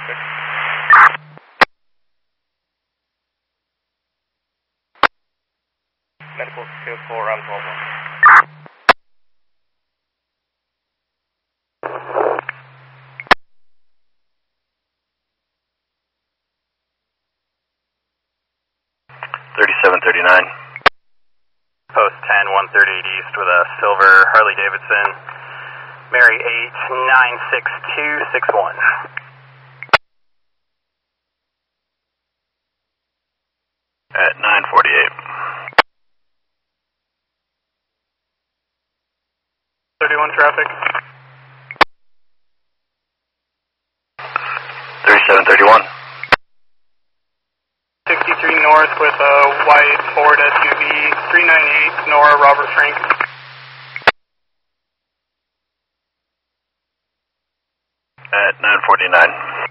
traffic. Medical field 4 around 12 1. 3739. Post 10, 138 East with a silver Harley Davidson, Mary 896261. At 948. 31 traffic. 3731. 63 north with a white Ford SUV, 398 Nora Robert Frank. At 949.